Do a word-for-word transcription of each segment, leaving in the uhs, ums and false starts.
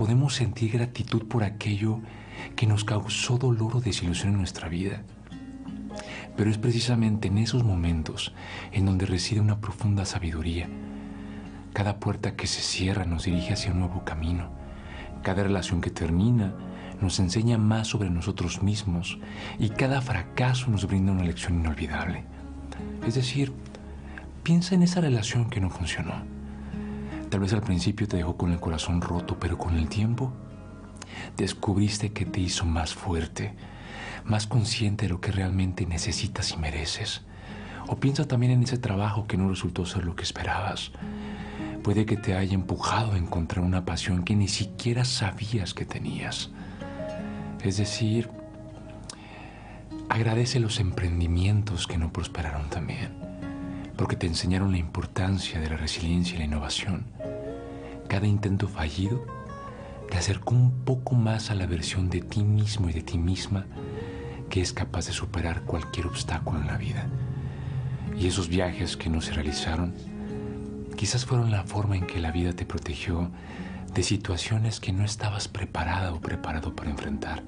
podemos sentir gratitud por aquello que nos causó dolor o desilusión en nuestra vida. Pero es precisamente en esos momentos en donde reside una profunda sabiduría. Cada puerta que se cierra nos dirige hacia un nuevo camino. Cada relación que termina nos enseña más sobre nosotros mismos y cada fracaso nos brinda una lección inolvidable. Es decir, piensa en esa relación que no funcionó. Tal vez al principio te dejó con el corazón roto, pero con el tiempo descubriste que te hizo más fuerte, más consciente de lo que realmente necesitas y mereces. O piensa también en ese trabajo que no resultó ser lo que esperabas. Puede que te haya empujado a encontrar una pasión que ni siquiera sabías que tenías. Es decir, agradece los emprendimientos que no prosperaron también, porque te enseñaron la importancia de la resiliencia y la innovación. Cada intento fallido te acercó un poco más a la versión de ti mismo y de ti misma que es capaz de superar cualquier obstáculo en la vida. Y esos viajes que no se realizaron, quizás fueron la forma en que la vida te protegió de situaciones que no estabas preparada o preparado para enfrentar,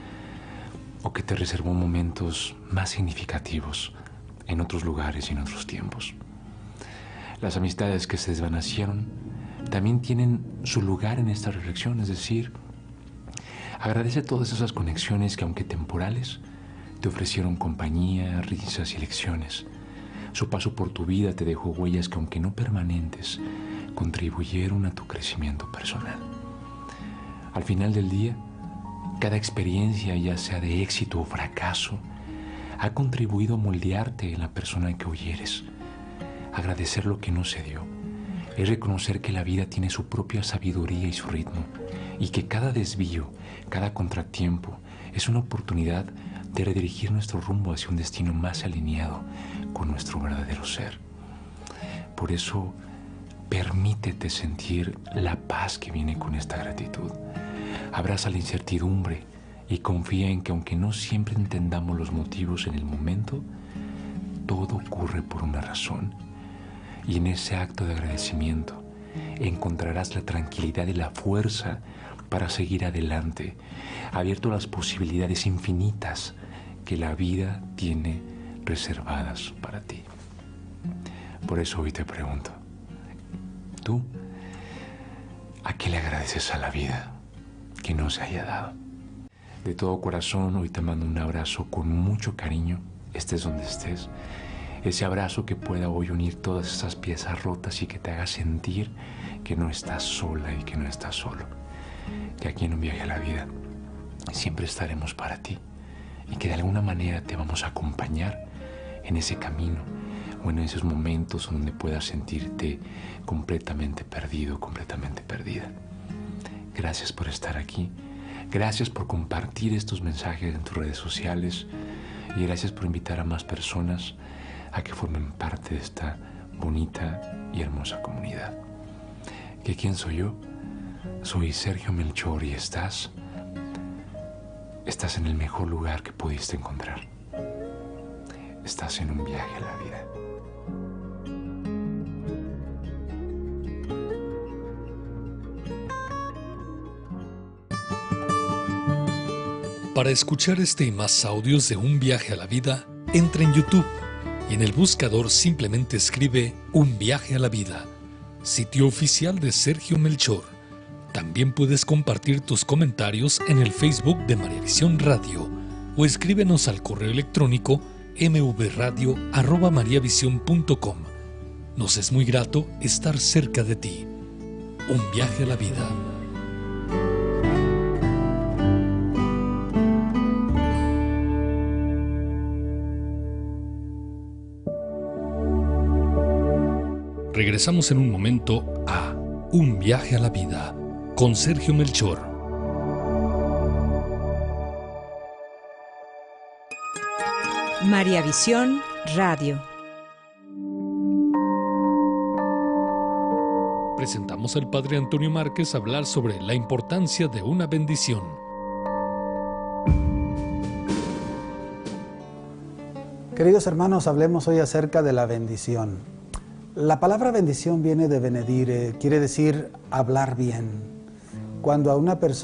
o que te reservó momentos más significativos en otros lugares y en otros tiempos. Las amistades que se desvanecieron también tienen su lugar en esta reflexión, es decir, agradece todas esas conexiones que, aunque temporales, te ofrecieron compañía, risas y lecciones. Su paso por tu vida te dejó huellas que, aunque no permanentes, contribuyeron a tu crecimiento personal. Al final del día, cada experiencia, ya sea de éxito o fracaso, ha contribuido a moldearte en la persona que hoy eres. Agradecer lo que no se dio es reconocer que la vida tiene su propia sabiduría y su ritmo, y que cada desvío, cada contratiempo es una oportunidad de redirigir nuestro rumbo hacia un destino más alineado con nuestro verdadero ser. Por eso, permítete sentir la paz que viene con esta gratitud. Abraza la incertidumbre y confía en que, aunque no siempre entendamos los motivos en el momento, todo ocurre por una razón. Y en ese acto de agradecimiento encontrarás la tranquilidad y la fuerza para seguir adelante, abierto a las posibilidades infinitas que la vida tiene reservadas para ti. Por eso hoy te pregunto, ¿tú a qué le agradeces a la vida que no se haya dado? De todo corazón, hoy te mando un abrazo con mucho cariño, estés donde estés. Ese abrazo que pueda hoy unir todas esas piezas rotas y que te haga sentir que no estás sola y que no estás solo. Que aquí en Un Viaje a la Vida siempre estaremos para ti y que de alguna manera te vamos a acompañar en ese camino o en esos momentos donde puedas sentirte completamente perdido, completamente perdida. Gracias por estar aquí. Gracias por compartir estos mensajes en tus redes sociales y gracias por invitar a más personas a que formen parte de esta bonita y hermosa comunidad. ¿Que quién soy yo? Soy Sergio Melchor y estás, estás en el mejor lugar que pudiste encontrar. Estás en un viaje a la vida. Para escuchar este y más audios de Un Viaje a la Vida, entra en YouTube y en el buscador simplemente escribe Un Viaje a la Vida, sitio oficial de Sergio Melchor. También puedes compartir tus comentarios en el Facebook de María Visión Radio o escríbenos al correo electrónico m v radio arroba mariavision punto com. Nos es muy grato estar cerca de ti. Un Viaje a la Vida. Regresamos en un momento a Un Viaje a la Vida con Sergio Melchor. María Visión Radio. Presentamos al Padre Antonio Márquez a hablar sobre la importancia de una bendición. Queridos hermanos, hablemos hoy acerca de la bendición. La palabra bendición viene de benedire, quiere decir hablar bien. cuando a una persona